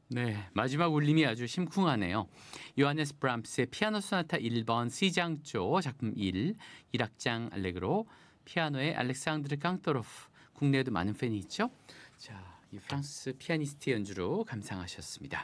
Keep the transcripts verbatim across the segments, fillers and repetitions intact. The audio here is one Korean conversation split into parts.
네, 마지막 울림이 아주 심쿵하네요. 요하네스 브람스의 피아노 소나타 일 번 C장조 작품 일, 일 악장 알레그로, 피아노의 알렉산드르 깡토로프. 국내에도 많은 팬이 있죠. 자, 이 프랑스 피아니스트 연주로 감상하셨습니다.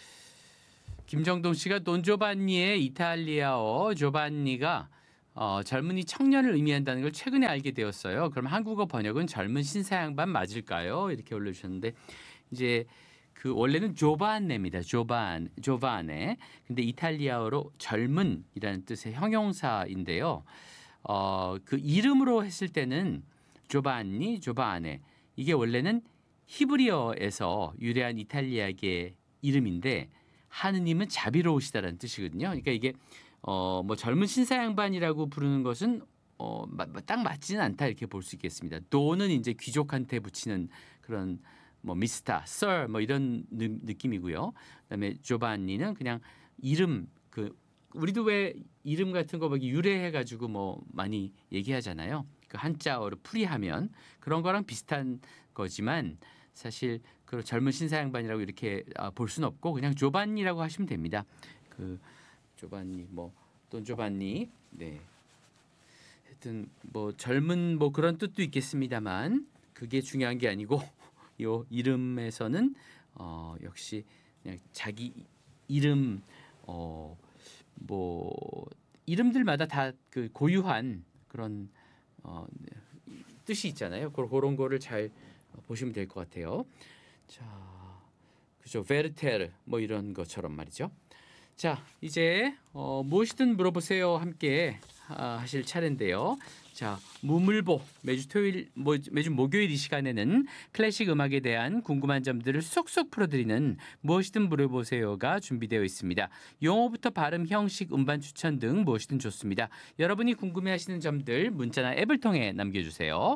김정동 씨가 돈조반니의 이탈리아어 조반니가 어, 젊은이 청년을 의미한다는 걸 최근에 알게 되었어요. 그럼 한국어 번역은 젊은 신사양반 맞을까요? 이렇게 올려주셨는데 이제 그 원래는 조반네입니다. 조반, 조바네. 근데 이탈리아어로 젊은이라는 뜻의 형용사인데요. 어, 그 이름으로 했을 때는 조반니, 조바네. 이게 원래는 히브리어에서 유래한 이탈리아계 이름인데 하느님은 자비로우시다라는 뜻이거든요. 그러니까 이게 어, 뭐 젊은 신사 양반이라고 부르는 것은 어, 딱 맞지는 않다 이렇게 볼 수 있겠습니다. 도는 이제 귀족한테 붙이는 그런 뭐 미스터, 서 뭐 이런 느, 느낌이고요. 그다음에 조반니는 그냥 이름 그 우리도 왜 이름 같은 거 막 유래해 가지고 뭐 많이 얘기하잖아요. 그 한자어로 풀이하면 그런 거랑 비슷한 거지만 사실 그 젊은 신사 양반이라고 이렇게 볼 수는 없고 그냥 조반니라고 하시면 됩니다. 그 조반니 뭐 돈 조반니 네. 하여튼 뭐 젊은 뭐 그런 뜻도 있겠습니다만 그게 중요한 게 아니고 요 이름에서는 어 역시 그냥 자기 이름 어 뭐 이름들마다 다 그 고유한 그런 어 뜻이 있잖아요. 그런 거를 잘 보시면 될 것 같아요. 자, 그죠? 베르테르 뭐 이런 것처럼 말이죠. 자, 이제 어, 무엇이든 물어보세요 함께 아, 하실 차례인데요. 자, 무물보 매주 토요일 뭐, 매주 목요일 이 시간에는 클래식 음악에 대한 궁금한 점들을 쏙쏙 풀어드리는 무엇이든 물어보세요가 준비되어 있습니다. 용어부터 발음, 형식, 음반 추천 등 무엇이든 좋습니다. 여러분이 궁금해하시는 점들 문자나 앱을 통해 남겨주세요.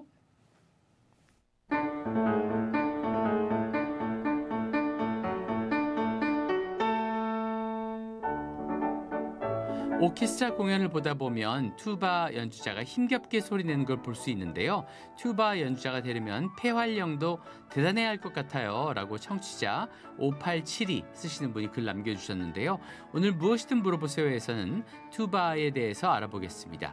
오케스트라 공연을 보다 보면 투바 연주자가 힘겹게 소리내는 걸 볼 수 있는데요. 투바 연주자가 되려면 폐활량도 대단해야 할 것 같아요 라고 청취자 오팔칠이 쓰시는 분이 글 남겨주셨는데요. 오늘 무엇이든 물어보세요에서는 투바에 대해서 알아보겠습니다.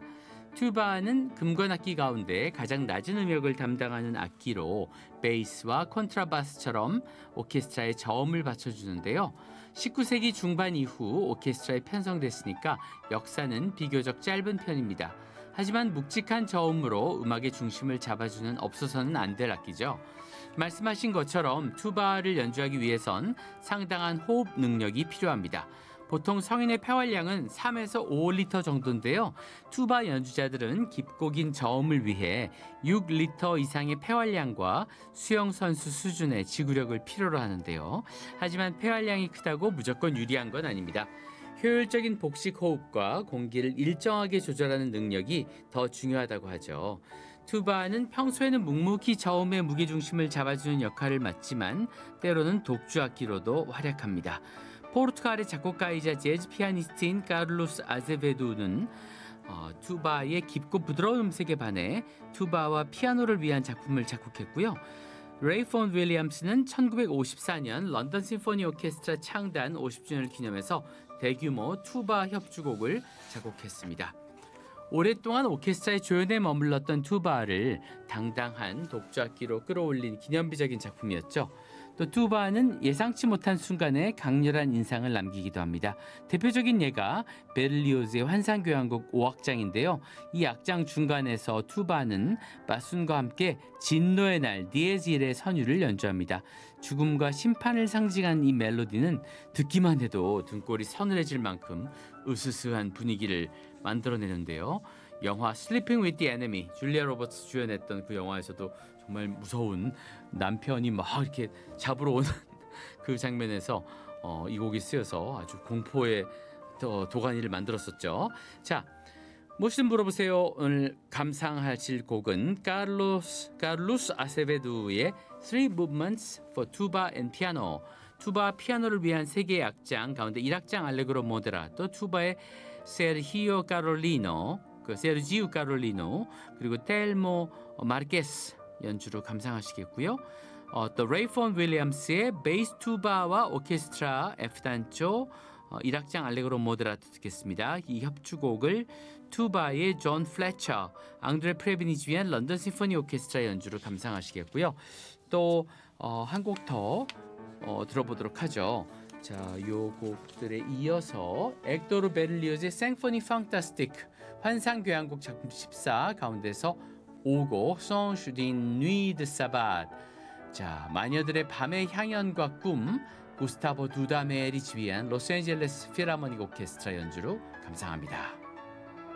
튜바는 금관악기 가운데 가장 낮은 음역을 담당하는 악기로 베이스와 콘트라바스처럼 오케스트라에 저음을 받쳐주는데요. 십구 세기 중반 이후 오케스트라에 편성됐으니까 역사는 비교적 짧은 편입니다. 하지만 묵직한 저음으로 음악의 중심을 잡아주는 없어서는 안 될 악기죠. 말씀하신 것처럼 투바를 연주하기 위해선 상당한 호흡 능력이 필요합니다. 보통 성인의 폐활량은 삼에서 오 리터 정도인데요. 투바 연주자들은 깊고 긴 저음을 위해 육 리터 이상의 폐활량과 수영 선수 수준의 지구력을 필요로 하는데요. 하지만 폐활량이 크다고 무조건 유리한 건 아닙니다. 효율적인 복식 호흡과 공기를 일정하게 조절하는 능력이 더 중요하다고 하죠. 투바는 평소에는 묵묵히 저음의 무게중심을 잡아주는 역할을 맡지만 때로는 독주악기로도 활약합니다. 포르투갈의 작곡가이자 재즈 피아니스트인 카를로스 아제베도는 어, 투바의 깊고 부드러운 음색에 반해 투바와 피아노를 위한 작품을 작곡했고요. 레이 폰 윌리엄스는 천구백오십사 년 런던 심포니 오케스트라 창단 오십 주년을 기념해서 대규모 투바 협주곡을 작곡했습니다. 오랫동안 오케스트라의 조연에 머물렀던 투바를 당당한 독주악기로 끌어올린 기념비적인 작품이었죠. 또 투바는 예상치 못한 순간에 강렬한 인상을 남기기도 합니다. 대표적인 예가 베를리오즈의 환상교향곡 오 악장인데요. 이 악장 중간에서 투바는 바순과 함께 진노의 날 디에즈일의 선율을 연주합니다. 죽음과 심판을 상징한 이 멜로디는 듣기만 해도 등골이 서늘해질 만큼 으스스한 분위기를 만들어내는데요. 영화 Sleeping with the Enemy, 줄리아 로버츠 주연했던 그 영화에서도 정말 무서운 남편이 막 이렇게 잡으러 오는 그 장면에서 어, 이 곡이 쓰여서 아주 공포의 도, 도가니를 만들었었죠. 자, 무엇이든 물어보세요. 오늘 감상하실 곡은 카를로스 카를로스 아세베두의 Three Movements for Tuba and Piano. 투바 피아노를 위한 세 개의 악장 가운데 일 악장 알레그로 모데라또, 투바의 세르히오 카롤리노, 그 세르지우 카롤리노, 그리고 텔모 마르케스 연주로 감상하시겠고요. 어, 또 레이폰 윌리엄스의 베이스 투바와 오케스트라 F단조 어, 일 악장 알레그로 모데라토 듣겠습니다. 이 협주곡을 투바의 존 플래처, 앙드레 프레비니지 위한 런던 심포니 오케스트라 연주를 감상하시겠고요. 또 한 곡 더 어, 들어보도록 하죠. 자, 요 곡들에 이어서 엑도르 베를리오즈의 생포니 판타스티크 환상교향곡 작품 십사 가운데서 오 곡 Songe d'une nuit de sabbat. 자, 마녀들의 밤의 향연과 꿈 구스타보 두다메리 지휘한 로스앤젤레스 필하모닉 오케스트라 연주로 감상합니다.